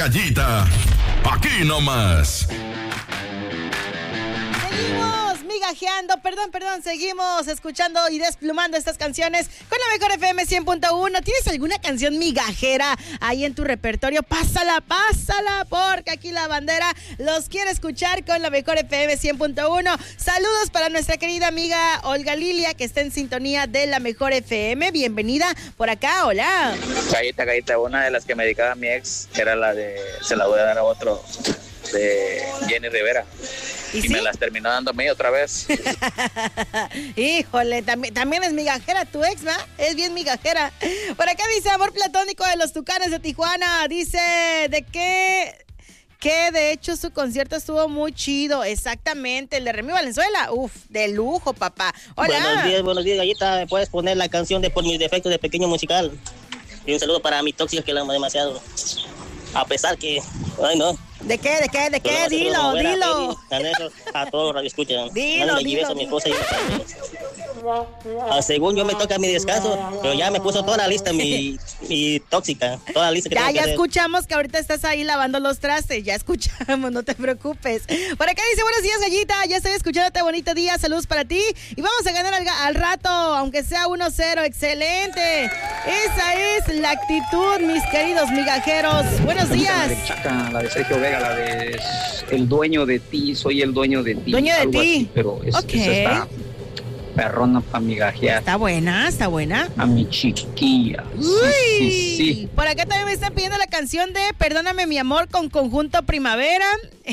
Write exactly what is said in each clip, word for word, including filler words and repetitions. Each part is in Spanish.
Gallita, aquí nomás. Seguimos migajeando, perdón, perdón, seguimos escuchando y desplumando estas canciones con la mejor F M cien punto uno. ¿Tienes alguna canción migajera ahí en tu repertorio? Pásala, pásala, porque aquí la bandera los quiere escuchar con la mejor F M cien punto uno. Saludos para nuestra querida amiga Olga Lilia, que está en sintonía de la mejor F M. Bienvenida por acá, hola. Gallita, Gallita, una de las que me dedicaba a mi ex era la de Se la voy a dar a otro, de Jenny Rivera. ¿Y, y sí? Me las terminó dando a mí otra vez. Híjole, también, también es migajera tu ex, ¿va? Es bien migajera. Por acá dice Amor Platónico de los Tucanes de Tijuana. Dice, ¿de qué? Que de hecho su concierto estuvo muy chido. Exactamente, el de Remy Valenzuela. Uf, de lujo, papá. Hola. Buenos días, buenos días, Gallita. ¿Me puedes poner la canción de Por mis defectos de Pequeño Musical? Y un saludo para mi tóxica, que la amo demasiado. A pesar que, ay no. ¿De qué? ¿De qué? ¿De qué? Dilo, dilo. A todos los que escuchan. Dilo, dilo. A mi esposa y a según yo me toca mi descanso, pero ya me puso toda la lista mi, mi tóxica, toda la lista que ya, tengo que ya hacer. Escuchamos que ahorita estás ahí lavando los trastes, ya escuchamos, no te preocupes. Por acá dice, buenos días, Gallita, ya estoy escuchándote, bonito día, saludos para ti, y vamos a ganar al, al rato, aunque sea uno cero, excelente. Esa es la actitud, mis queridos migajeros. Buenos días. La de Chaca, la de Sergio Vega, la de El dueño de ti, soy el dueño de ti. Dueño de ti. Así, pero es, okay. es esta perrona para migajear. Está buena, está buena. A mi chiquilla. Uy, sí, sí, sí. Por acá también me están pidiendo la canción de Perdóname mi amor con Conjunto Primavera.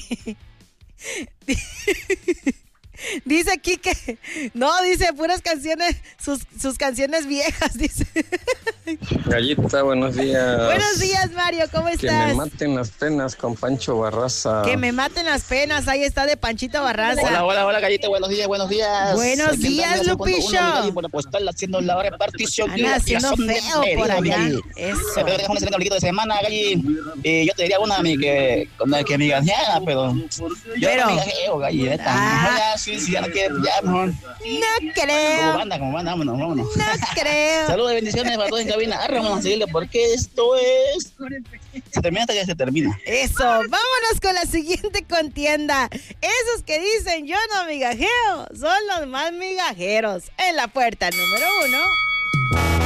Dice aquí que no, dice puras canciones, sus, sus canciones viejas, dice. Gallita, buenos días. Buenos días, Mario, ¿cómo estás? Que me maten las penas con Pancho Barraza. Que me maten las penas, ahí está de Panchito Barraza. Hola, hola, hola, Gallita, buenos días, buenos días. Buenos Aquí días, Lupillo. Por apostar haciendo la repartición. Anda haciendo feo de por allá. Galli. Eso. Espero que dejamos un excelente de semana, Galli. Eh, yo te diría una mi que, una que me ganeara, pero yo pero, no me gajeo, Galli. Ah. Sí, sí, ya no quiero, ya, mejor. No creo. Como banda, como banda, vámonos, vámonos. No creo. Saludos y bendiciones para todos en cabina. Arre, vamos a seguirle porque esto es... Se termina hasta que se termina. Eso, vámonos con la siguiente contienda. Esos que dicen yo no migajeo son los más migajeros. En la puerta número uno.